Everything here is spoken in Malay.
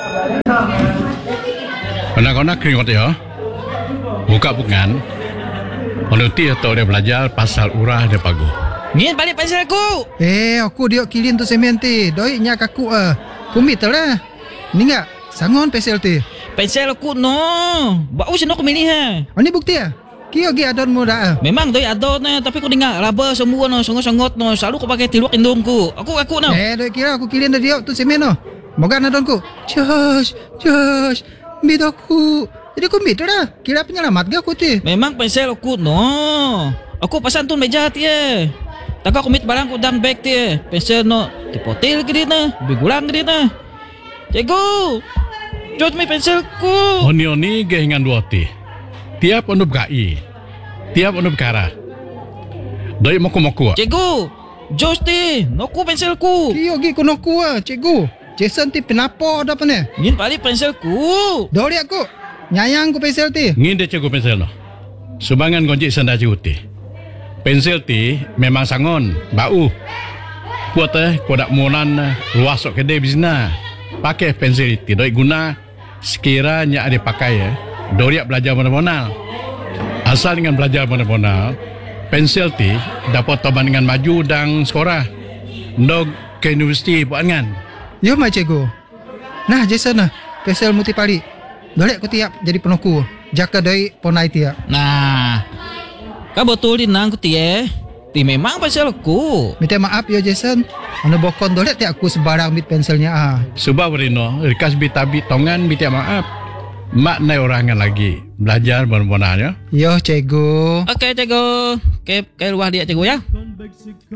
Anak-anak keringat ya. Buka bukan. Peneliti atau dia belajar pasal urah dia pagu. Ngin balik pensel aku. Aku diok kilin tu semen ti. Doi nya kaku kumit lah. Ni enggak sangon pensel ti. Pensel aku no. Bau sino aku milih ha. Ini bukti Kio gi adon mo dah. Memang doi adon tapi aku dengar raba semua no songot-songot no. Selalu aku pakai tiluak indungku. Aku no. Doi kira aku kilin dah diok tu semen no. Moga adonku. Josh. Bidoku. Jadi aku mit dah. Kira penyelamat ke aku ti. Memang pensel aku no. Aku pasan tu meja ti Tak aku mit barang ku dalam bag ti Pensel no tipotil ke dia na. Bigulang ke dia na. Cikgu. Jod mi pensel ku. Oni ge hingan dua ti. Tiap onu gai. Tiap onu kara. Doi moku-moku. Cikgu. Jos ti. Noku pensel ku. Kio gi kono ku cikgu. Jason ti penapo dah pane. Ngin balik pensel ku. Dori aku. Nyayang ku pensel ti. Ngin dia cikgu pensel no. Subangan gonjik sanda cikgu ti. Pensel ti memang sangon, bau. Kuat kodak monan luas sok kedai bizna. Pakai pensel ti doi guna sekiranya ada pakai Doriak belajar mana-mana. Asal dengan belajar mana-mana, pensel ti dapat toban dengan maju dan sekolah. Ndog ke universiti buat kan. Yo mai cikgu. Nah Jason pensel muti pali. Dolek ku tiap jadi penoku. Jaka doi ponai tiap. Nah. Kau betul di nang ku ti Ti memang pensel aku. Minta maaf ya Jason. Anu bokon dolek tiap aku sebarang bit penselnya Sebab Rino, rikas bitabit tongan minta maaf. Mak nai orangan lagi belajar benar-benar ya. Yo cikgu. Okey cikgu. Ke luar dia cikgu ya.